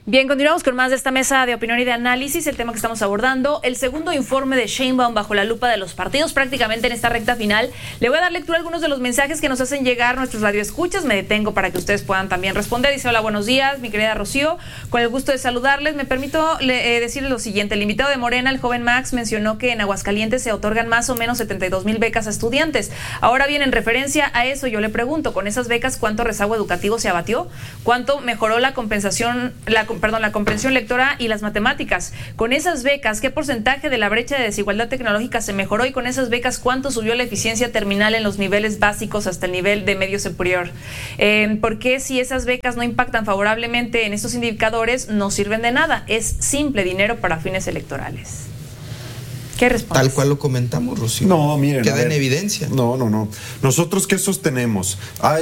Bien, continuamos con más de esta mesa de opinión y de análisis. El tema que estamos abordando, el segundo informe de Sheinbaum bajo la lupa de los partidos, prácticamente en esta recta final. Le voy a dar lectura a algunos de los mensajes que nos hacen llegar nuestros radioescuchas. Me detengo para que ustedes puedan también responder. Dice: hola, buenos días, mi querida Rocío. Con el gusto de saludarles, me permito decirles lo siguiente. El invitado de Morena, el joven Max, mencionó que en Aguascalientes se otorgan más o menos 72,000 becas a estudiantes. Ahora bien, en referencia a eso, yo le pregunto, ¿con esas becas cuánto rezago educativo se abatió? ¿Cuánto mejoró la comprensión lectora y las matemáticas? Con esas becas, ¿qué porcentaje de la brecha de desigualdad tecnológica se mejoró? Y con esas becas, ¿cuánto subió la eficiencia terminal en los niveles básicos hasta el nivel de medio superior? ¿Por qué, si esas becas no impactan favorablemente en estos indicadores, no sirven de nada? Es simple dinero para fines electorales. ¿Qué respondes? Tal cual lo comentamos, Rocío. No, miren, queda en evidencia. No. Nosotros, ¿qué sostenemos?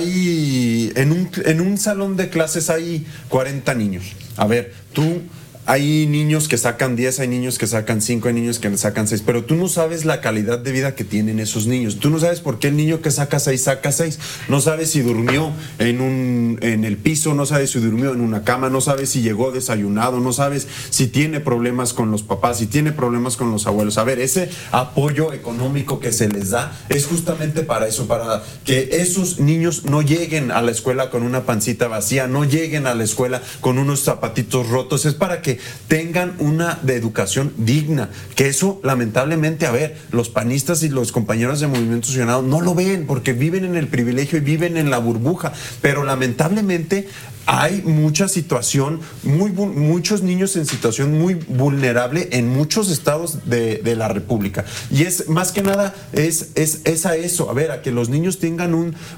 En un salón de clases hay 40 niños. A ver, hay niños que sacan 10, hay niños que sacan 5, hay niños que sacan 6, pero tú no sabes la calidad de vida que tienen esos niños. Tú no sabes por qué el niño que saca 6, no sabes si durmió en el piso, no sabes si durmió en una cama, no sabes si llegó desayunado, no sabes si tiene problemas con los papás, si tiene problemas con los abuelos. A ver, ese apoyo económico que se les da es justamente para eso, para que esos niños no lleguen a la escuela con una pancita vacía, no lleguen a la escuela con unos zapatitos rotos. Es para que tengan una de educación digna, que eso lamentablemente, a ver, los panistas y los compañeros de Movimiento Ciudadano no lo ven porque viven en el privilegio y viven en la burbuja, pero lamentablemente hay mucha situación, muchos niños en situación muy vulnerable en muchos estados de la República, y es más que nada es a eso, a ver, a que los niños tengan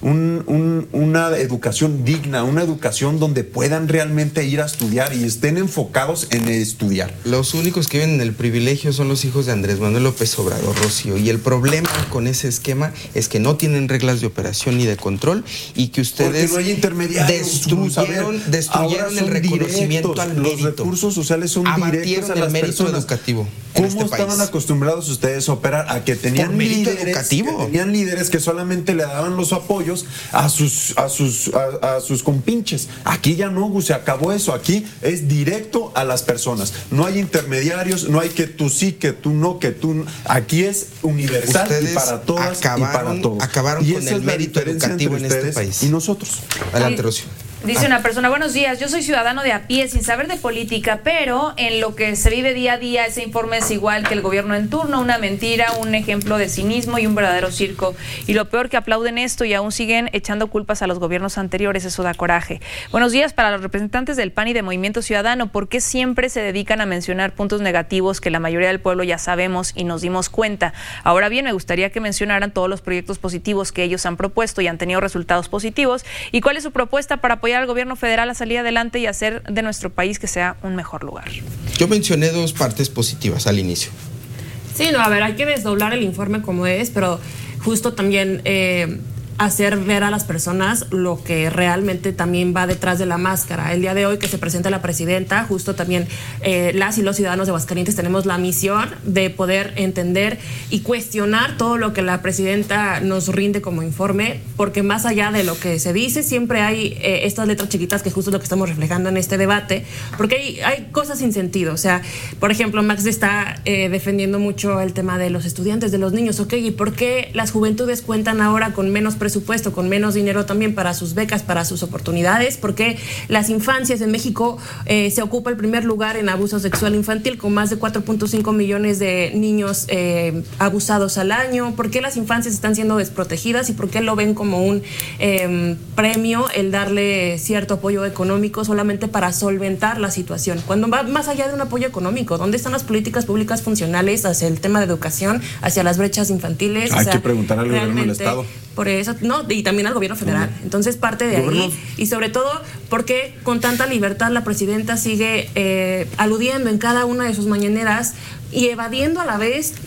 una educación digna, una educación donde puedan realmente ir a estudiar y estén enfocados en estudiar. Los únicos que viven en el privilegio son los hijos de Andrés Manuel López Obrador, Rocío, y el problema con ese esquema es que no tienen reglas de operación ni de control, y que ustedes no hay intermediarios, destruyeron el reconocimiento al mérito. Los recursos sociales son directos a las personas. Educativo. ¿Cómo estaban acostumbrados ustedes a operar? A que tenían líderes que solamente le daban los apoyos a sus compinches. Aquí ya no, se acabó eso. Aquí es directo a las personas. No hay intermediarios, no hay que tú sí, que tú no, que tú no. Aquí es universal y para todas y para todos. Acabaron con el mérito educativo en este país. Y nosotros. Adelante, Rocío. Dice una persona: buenos días, yo soy ciudadano de a pie sin saber de política, pero en lo que se vive día a día ese informe es igual que el gobierno en turno, una mentira, un ejemplo de cinismo y un verdadero circo. Y lo peor, que aplauden esto y aún siguen echando culpas a los gobiernos anteriores, eso da coraje. Buenos días para los representantes del PAN y de Movimiento Ciudadano. ¿Por qué siempre se dedican a mencionar puntos negativos que la mayoría del pueblo ya sabemos y nos dimos cuenta? Ahora bien, me gustaría que mencionaran todos los proyectos positivos que ellos han propuesto y han tenido resultados positivos, y cuál es su propuesta para apoyar al gobierno federal a salir adelante y hacer de nuestro país que sea un mejor lugar. Yo mencioné dos partes positivas al inicio. Sí, no, a ver, hay que desdoblar el informe como es, pero justo también hacer ver a las personas lo que realmente también va detrás de la máscara. El día de hoy que se presenta la presidenta, justo también las y los ciudadanos de Aguascalientes tenemos la misión de poder entender y cuestionar todo lo que la presidenta nos rinde como informe, porque más allá de lo que se dice, siempre hay estas letras chiquitas, que justo es lo que estamos reflejando en este debate, porque hay cosas sin sentido. O sea, por ejemplo, Max está defendiendo mucho el tema de los estudiantes, de los niños. Ok, ¿y por qué las juventudes cuentan ahora con menos presupuesto, con menos dinero también para sus becas, para sus oportunidades? Porque las infancias en México se ocupa el primer lugar en abuso sexual infantil, con más de 4.5 millones de niños abusados al año. ¿Por qué las infancias están siendo desprotegidas y por qué lo ven como un premio el darle cierto apoyo económico solamente para solventar la situación, cuando va más allá de un apoyo económico? ¿Dónde están las políticas públicas funcionales hacia el tema de educación, hacia las brechas infantiles? Hay que preguntar al gobierno del Estado. Por eso, no, y también al gobierno federal. Entonces, parte de ahí, y sobre todo, porque con tanta libertad la presidenta sigue aludiendo en cada una de sus mañaneras y evadiendo a la vez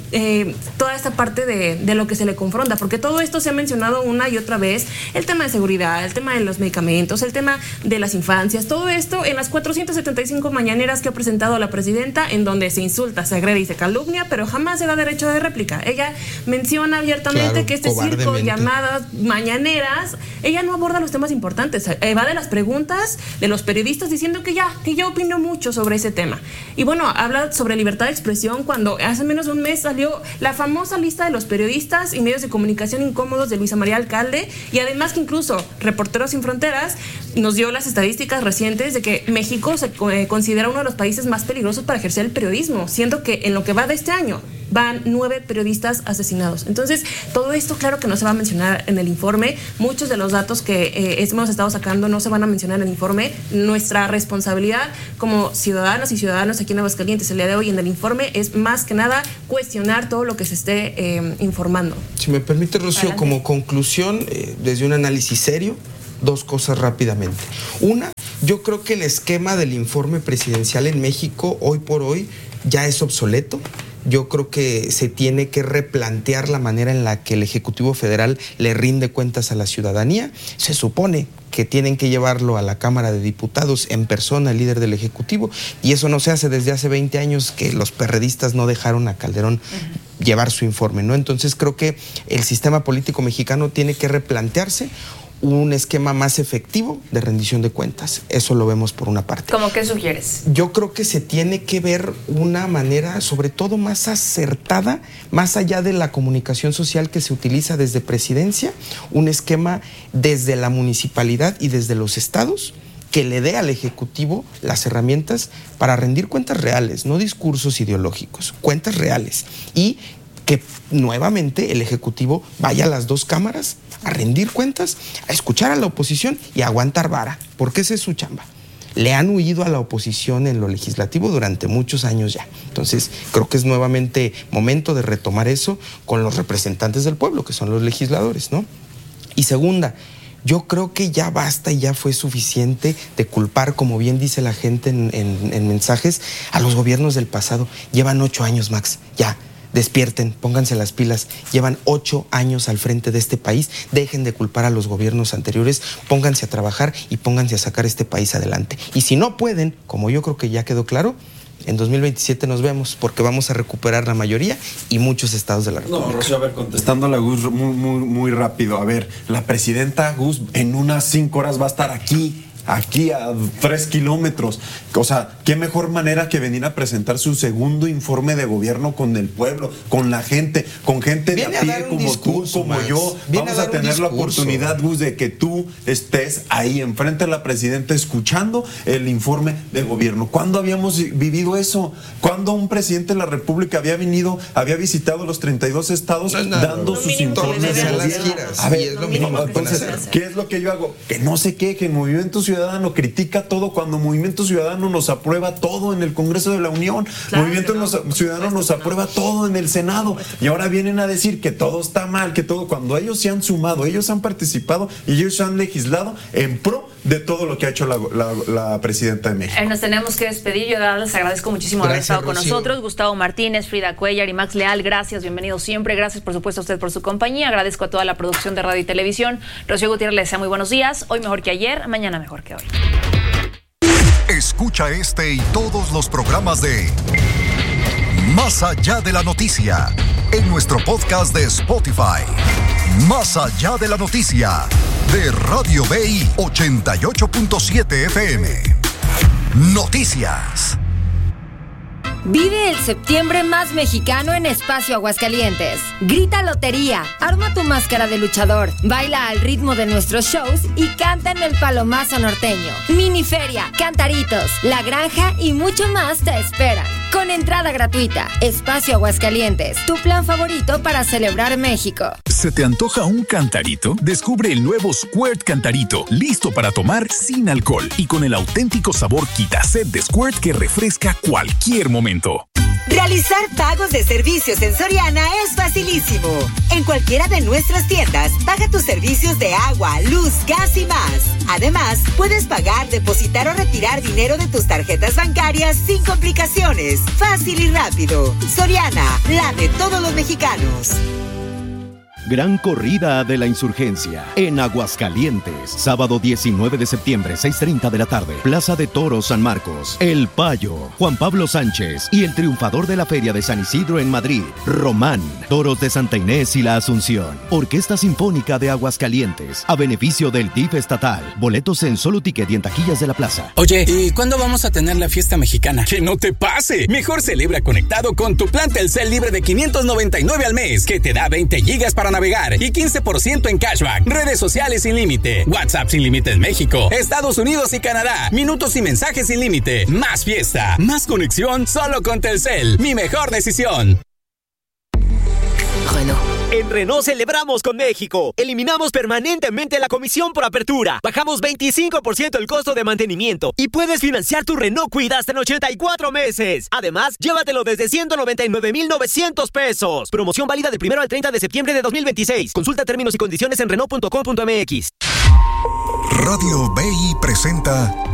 toda esta parte de lo que se le confronta, porque todo esto se ha mencionado una y otra vez, el tema de seguridad, el tema de los medicamentos, el tema de las infancias, todo esto en las 475 mañaneras que ha presentado la presidenta, en donde se insulta, se agrede y se calumnia, pero jamás se da derecho de réplica. Ella menciona abiertamente que este circo, llamadas mañaneras, ella no aborda los temas importantes, evade las preguntas de los periodistas diciendo que ya opinó mucho sobre ese tema. Y bueno, habla sobre libertad de expresión cuando hace menos de un mes salió la famosa lista de los periodistas y medios de comunicación incómodos de Luisa María Alcalde, y además que incluso Reporteros Sin Fronteras nos dio las estadísticas recientes de que México se considera uno de los países más peligrosos para ejercer el periodismo, siendo que en lo que va de este año van 9 periodistas asesinados. Entonces, todo esto claro que no se va a mencionar en el informe. Muchos de los datos que hemos estado sacando no se van a mencionar en el informe. Nuestra responsabilidad como ciudadanas y ciudadanos aquí en Aguascalientes el día de hoy en el informe es más que nada cuestionar todo lo que se esté informando. Si me permite, Rocío, adelante. como conclusión, desde un análisis serio, 2 cosas rápidamente. Una, yo creo que el esquema del informe presidencial en México hoy por hoy ya es obsoleto. Yo creo que se tiene que replantear la manera en la que el Ejecutivo Federal le rinde cuentas a la ciudadanía. Se supone que tienen que llevarlo a la Cámara de Diputados en persona, el líder del Ejecutivo, y eso no se hace desde hace 20 años que los perredistas no dejaron a Calderón llevar su informe, ¿no? Entonces creo que el sistema político mexicano tiene que replantearse un esquema más efectivo de rendición de cuentas. Eso lo vemos por una parte. ¿Cómo qué sugieres? Yo creo que se tiene que ver una manera, sobre todo más acertada, más allá de la comunicación social que se utiliza desde presidencia, un esquema desde la municipalidad y desde los estados que le dé al Ejecutivo las herramientas para rendir cuentas reales, no discursos ideológicos, cuentas reales. Y que nuevamente el Ejecutivo vaya a las 2 cámaras a rendir cuentas, a escuchar a la oposición y a aguantar vara, porque esa es su chamba. Le han huido a la oposición en lo legislativo durante muchos años ya. Entonces, creo que es nuevamente momento de retomar eso con los representantes del pueblo, que son los legisladores, ¿no? Y segunda, yo creo que ya basta y ya fue suficiente de culpar, como bien dice la gente en mensajes, a los gobiernos del pasado. Llevan 8 años, Max, ya. Despierten, pónganse las pilas, llevan 8 años al frente de este país, dejen de culpar a los gobiernos anteriores, pónganse a trabajar y pónganse a sacar este país adelante. Y si no pueden, como yo creo que ya quedó claro, en 2027 nos vemos, porque vamos a recuperar la mayoría y muchos estados de la República. No, Rocío, a ver, contestando a la Gus muy rápido. A ver, la presidenta Gus en unas 5 horas va a estar aquí a 3 kilómetros. O sea, qué mejor manera que venir a presentar su segundo informe de gobierno con el pueblo, con la gente, con gente de a pie como tú, como yo. Vamos a tener la oportunidad, Gus, de que tú estés ahí enfrente de la presidenta escuchando el informe de gobierno. ¿Cuándo habíamos vivido eso? ¿Cuándo un presidente de la República había visitado los 32 estados dando sus informes de gobierno? A ver, es lo mínimo. Entonces, ¿qué es lo que yo hago? Que no se quejen. Movimiento Ciudadano critica todo cuando Movimiento Ciudadano nos aprueba todo en el Congreso de la Unión. Claro, Movimiento Ciudadano nos aprueba todo en el Senado. Y ahora vienen a decir que todo está mal, que todo, cuando ellos se han sumado, ellos han participado y ellos han legislado en pro de todo lo que ha hecho la presidenta de México. Nos tenemos que despedir. Yo les agradezco muchísimo haber estado con nosotros. Gustavo Martínez, Frida Cuellar y Max Leal, gracias, bienvenidos siempre. Gracias, por supuesto, a usted por su compañía. Agradezco a toda la producción de radio y televisión. Rocío Gutiérrez les desea muy buenos días. Hoy mejor que ayer, mañana mejor que hoy. Escucha este y todos los programas de Más Allá de la Noticia en nuestro podcast de Spotify. Más Allá de la Noticia de Radio BI 88.7 FM. Noticias. Vive el septiembre más mexicano en Espacio Aguascalientes. Grita lotería, arma tu máscara de luchador, baila al ritmo de nuestros shows y canta en el Palomazo norteño. Miniferia, cantaritos, la granja y mucho más te esperan. Con entrada gratuita. Espacio Aguascalientes, tu plan favorito para celebrar México. ¿Se te antoja un cantarito? Descubre el nuevo Squirt Cantarito, listo para tomar sin alcohol y con el auténtico sabor quitased de Squirt que refresca cualquier momento. Realizar pagos de servicios en Soriana es facilísimo. En cualquiera de nuestras tiendas, paga tus servicios de agua, luz, gas y más. Además, puedes pagar, depositar o retirar dinero de tus tarjetas bancarias sin complicaciones. Fácil y rápido. Soriana, la de todos los mexicanos. Gran Corrida de la Insurgencia en Aguascalientes. Sábado 19 de septiembre, 6:30 de la tarde. Plaza de Toros San Marcos. El Payo, Juan Pablo Sánchez y el triunfador de la Feria de San Isidro en Madrid, Román. Toros de Santa Inés y la Asunción. Orquesta Sinfónica de Aguascalientes. A beneficio del DIF estatal. Boletos en Solo Ticket y en taquillas de la plaza. Oye, ¿y cuándo vamos a tener la fiesta mexicana? ¡Que no te pase! Mejor celebra conectado con tu plan Telcel libre de 599 al mes, que te da 20 gigas para navegar y 15% en cashback, redes sociales sin límite, WhatsApp sin límite en México, Estados Unidos y Canadá, minutos y mensajes sin límite, más fiesta, más conexión solo con Telcel, mi mejor decisión. Renault. En Renault celebramos con México. Eliminamos permanentemente la comisión por apertura. Bajamos 25% el costo de mantenimiento y puedes financiar tu Renault Kwid hasta en 84 meses. Además, llévatelo desde 199,900 pesos. Promoción válida del 1 al 30 de septiembre de 2026. Consulta términos y condiciones en Renault.com.mx. Radio BI presenta